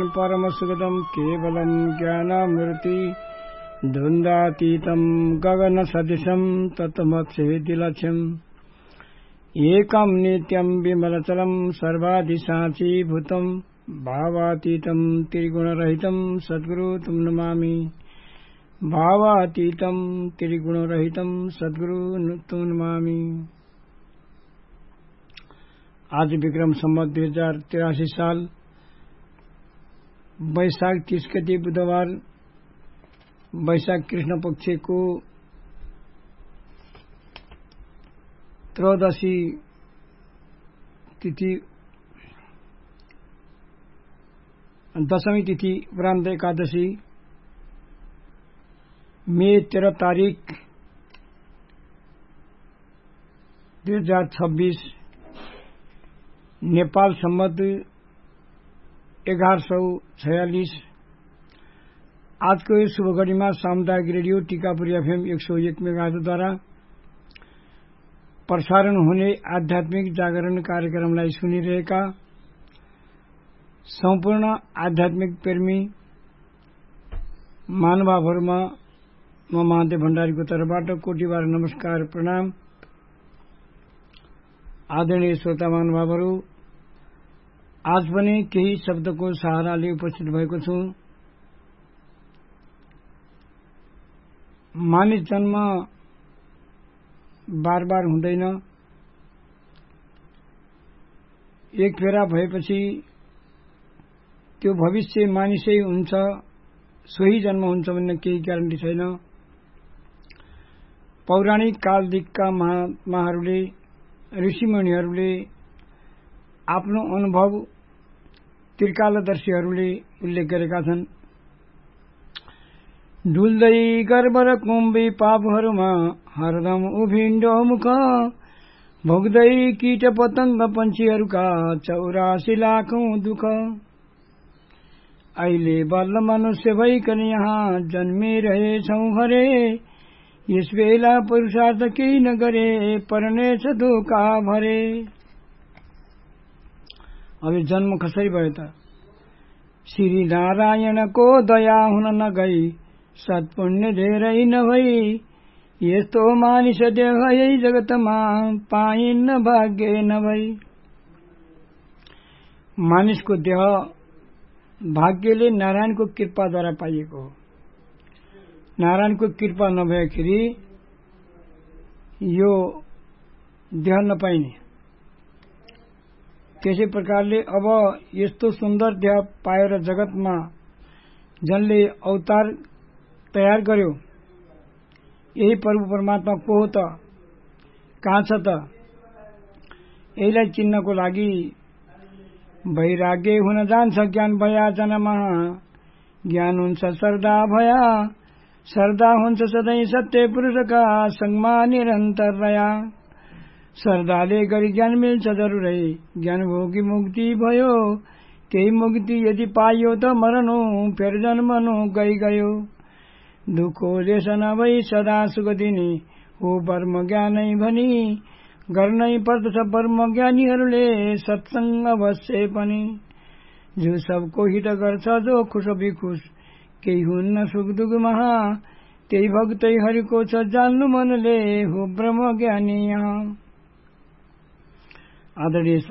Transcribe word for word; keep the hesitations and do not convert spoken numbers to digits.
परमसुगतं केवलं ज्ञानामृति द्वन्द्वातीतं गगनसदृशं तत्त्वमक्षेदिलक्ष्यम् एकं नित्यं विमलचलं सर्वाधिसाक्षीभूतं भावातीतं त्रिगुणरहितं सद्गुरु तुम नमामि। भावातीतं त्रिगुणरहितं सद्गुरु तुम नमामि। आज विक्रम संवत दुई हजार तिरासी साल वैशाख तीस गते बुधबार वैशाख कृष्ण पक्षको त्रयोदशी तिथि दशमी तिथि उपरान्त एकादशी मे तेरह तारिक दुई हजार छब्बीस नेपाल सम्मत एघार सौ छयालिस। आज को इस शुभ घड़ी में सामुदायिक रेडियो टीकापुर एफएम एक सौ एक मेगाहर्ट्ज द्वारा प्रसारण होने आध्यात्मिक जागरण कार्यक्रमलाई सुनिरहेका सम्पूर्ण आध्यात्मिक प्रेमी महानुभावहरुमा म महादेव भण्डारीको तर्फबाट कोटिबार नमस्कार प्रणाम। आदरणीय श्रोता महानुभावहरु, आज पनि केही शब्दको सहाराले उपस्थित भएको छु। मानिस जन्म बार बार हुँदैन, एक फेरा भएपछि त्यो भविष्य मानिसै हुन्छ, सोही जन्म हुन्छ भन्ने केही ग्यारेन्टी छैन। पौराणिक कालदिकका महात्माहरूले ऋषिमुनिहरूले आफ्नो अनुभव त्रिकालदर्शीहरूले उल्लेख गरेका छन्। डुल्दै गर्भ र कुम्भी पापहरूमा हरदम उभिन्डो मुख, भोग्दै कीट पतंग पन्छीहरूका चौरासी लाखौं दुख। अहिले बल्ल मनुष्य भइकन यहाँ जन्मिरहेछौं हरे, यस बेला पुरुषार्थ केही नगरे पर्नेछ धोका भरे। अब जन्म कसरी भयो त? श्री नारायणको दया हुन नगई, सत्पुण्य धेरै नभई, यस्तो मानिस देह यही जगतमा पाइन्न भाग्य नभई। मानिसको देह भाग्यले नारायणको कृपाद्वारा पाइएको हो। नारायणको कृपा नभएखेरि यो देह नपाइने। त्यसै प्रकारले अब यस्तो सुन्दर देह पाएर जगतमा जसले अवतार तयार गर्यो, यही प्रभु परमात्मा को हो त, कहाँ छ त? यहीलाई चिन्नको लागि वैराग्य हुन जान्छ ज्ञान भया जनमा, ज्ञान हुन्छ श्रद्धा भया, श्रद्धा हुन्छ सधैँ सत्य पुरुषका संगमा निरन्तर रया। श्रद्धाले गरी ज्ञान मिल्छ जरुरै, ज्ञान भोगी मुक्ति भयो, त्यही मुक्ति यदि पाइयो त मरनु फेर जन्मनु गई गयो। दुःखो लेस नभई सदा सुख दिने हो ब्रह्म ज्ञानै भनी, गर्नै पर्दछ ब्रह्म ज्ञानीहरूले सत्संग अवश्य पनि। जो सबको हित गर्छ जो खुश बिखुश, केही हुन्न सुख दुख महा, त्यही भक्तै हरिको छ जान्नु मनले हो ब्रह्म ज्ञानी यहाँ। आदरणीय